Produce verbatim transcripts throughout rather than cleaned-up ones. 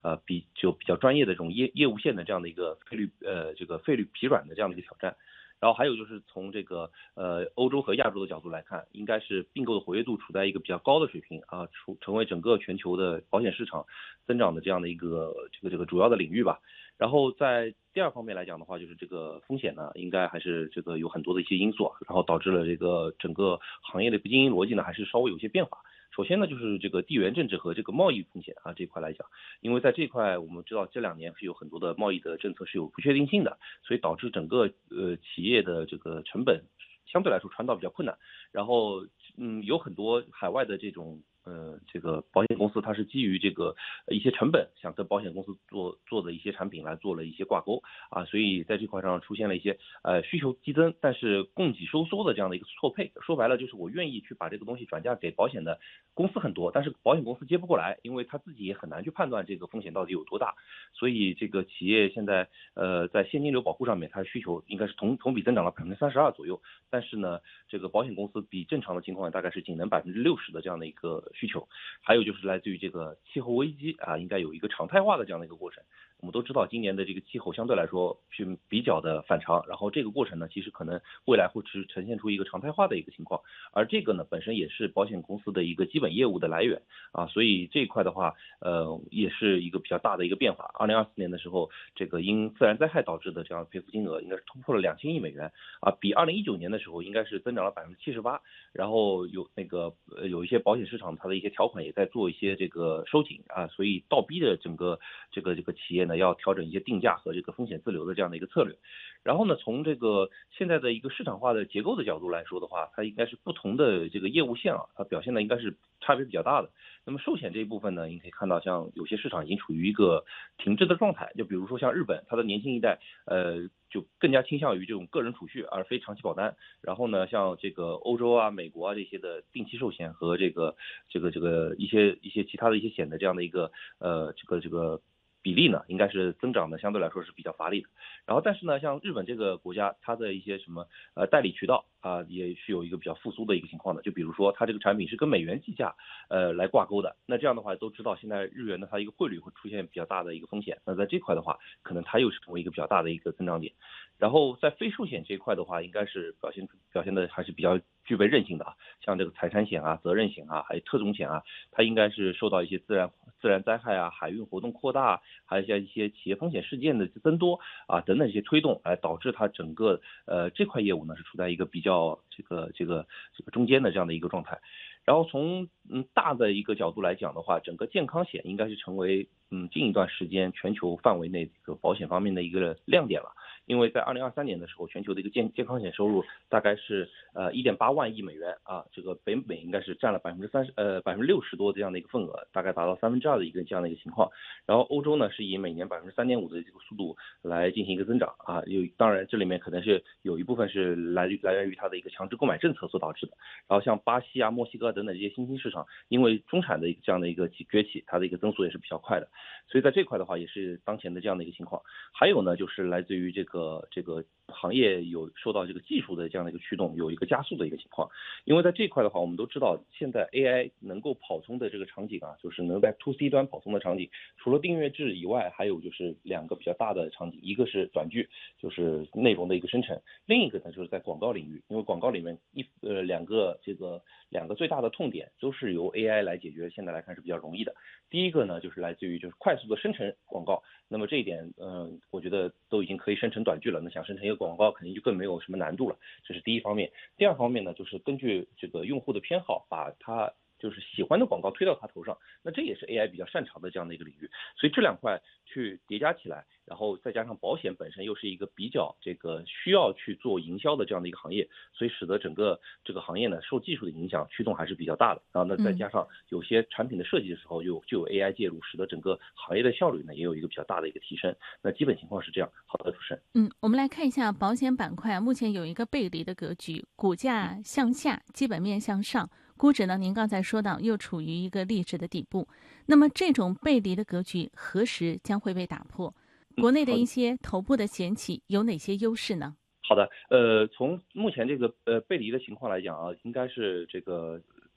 呃比就比较专业的这种业业务线的这样的一个费率呃这个费率疲软的这样的一个挑战。然后还有就是从这个呃欧洲和亚洲的角度来看，应该是并购的活跃度处在一个比较高的水平啊，处成为整个全球的保险市场增长的这样的一个这个这个主要的领域吧。然后在第二方面来讲的话，就是这个风险呢，应该还是这个有很多的一些因素啊，然后导致了这个整个行业的经营逻辑呢，还是稍微有些变化。首先呢，就是这个地缘政治和这个贸易风险啊这块来讲，因为在这块我们知道这两年是有很多的贸易的政策是有不确定性的，所以导致整个呃企业的这个成本相对来说传导比较困难。然后嗯有很多海外的这种呃，这个保险公司它是基于这个一些成本，想跟保险公司做做的一些产品来做了一些挂钩啊，所以在这块上出现了一些呃需求激增，但是供给收缩的这样的一个错配。说白了就是我愿意去把这个东西转嫁给保险的公司很多，但是保险公司接不过来，因为他自己也很难去判断这个风险到底有多大，所以这个企业现在呃在现金流保护上面，它的需求应该是同同比增长了百分之三十二左右，但是呢，这个保险公司比正常的情况大概是仅能百分之六十的这样的一个需求。还有就是来自于这个气候危机啊，应该有一个常态化的这样的一个过程。我们都知道今年的这个气候相对来说是比较的反常，然后这个过程呢，其实可能未来会是呈现出一个常态化的一个情况，而这个呢本身也是保险公司的一个基本业务的来源啊，所以这一块的话，呃，也是一个比较大的一个变化。二零二四年的时候，这个因自然灾害导致的这样赔付金额应该是突破了两千亿美元啊，比二零一九年的时候应该是增长了百分之七十八，然后有那个呃有一些保险市场它的一些条款也在做一些这个收紧啊，所以倒逼着整个这个这个企业呢要调整一些定价和这个风险自留的这样的一个策略。然后呢，从这个现在的一个市场化的结构的角度来说的话，它应该是不同的这个业务线啊，它表现的应该是差别比较大的。那么寿险这一部分呢，你可以看到像有些市场已经处于一个停滞的状态，就比如说像日本，它的年轻一代呃就更加倾向于这种个人储蓄而非长期保单。然后呢，像这个欧洲啊、美国啊这些的定期寿险和这个这个这个一些一些其他的一些险的这样的一个呃这个这个比例呢，应该是增长的相对来说是比较乏力的。然后但是呢，像日本这个国家，它的一些什么呃代理渠道啊，也是有一个比较复苏的一个情况的。就比如说它这个产品是跟美元计价呃来挂钩的，那这样的话都知道现在日元的它一个汇率会出现比较大的一个风险，那在这块的话，可能它又是成为一个比较大的一个增长点。然后在非寿险这一块的话，应该是表现表现的还是比较具备韧性的啊，像这个财产险啊、责任险啊，还有特种险啊，它应该是受到一些自然自然灾害啊、海运活动扩大，还有像一些企业风险事件的增多啊等等一些推动，来导致它整个呃这块业务呢是处在一个比较这个这个这个中间的这样的一个状态。然后从嗯大的一个角度来讲的话，整个健康险应该是成为嗯近一段时间全球范围内这个保险方面的一个亮点了。因为在二零二三年的时候，全球的一个健健康险收入大概是呃一点八万亿美元啊，这个北美应该是占了百分之三十呃百分之六十多这样的一个份额，大概达到三分之二的一个这样的一个情况。然后欧洲呢是以每年百分之三点五的这个速度来进行一个增长啊，有当然这里面可能是有一部分是来来源于它的一个强制购买政策所导致的。然后像巴西啊、墨西哥等等这些新兴市场，因为中产的一个这样的一个崛起，它的一个增速也是比较快的，所以在这块的话也是当前的这样的一个情况。还有呢，就是来自于这个这个行业有受到这个技术的这样的一个驱动，有一个加速的一个情况。因为在这块的话，我们都知道现在 A I 能够跑通的这个场景啊，就是能在 to C 端跑通的场景，除了订阅制以外，还有就是两个比较大的场景，一个是短剧，就是内容的一个生成，另一个呢就是在广告领域，因为广告里面一呃两个这个两个最大的痛点都是由 A I 来解决，现在来看是比较容易的。第一个呢就是来自于就是快速的生成广告，那么这一点嗯、呃、我觉得都已经可以生成短剧了，那想生成一个广告肯定就更没有什么难度了，这是第一方面。第二方面呢，就是根据这个用户的偏好，把它就是喜欢的广告推到他头上，那这也是 A I 比较擅长的这样的一个领域。所以这两块去叠加起来，然后再加上保险本身又是一个比较这个需要去做营销的这样的一个行业，所以使得整个这个行业呢受技术的影响驱动还是比较大的。然后呢再加上有些产品的设计的时候有就有 A I 介入，使得整个行业的效率呢也有一个比较大的一个提升。那基本情况是这样。好的，主持人。 嗯，我们来看一下保险板块，目前有一个背离的格局，股价向下，基本面向上，估值呢，您刚才说到又处于一个历史的底部。那么这种背离的格局何时将会被打破？国内的一些头部的险企有哪些优势呢？ 好的，呃，从目前这个呃背离的情况来讲啊，应该是这个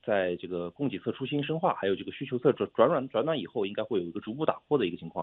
在这个供给侧出新深化，还有这个需求侧转转软转暖以后，应该会有一个逐步打破的一个情况。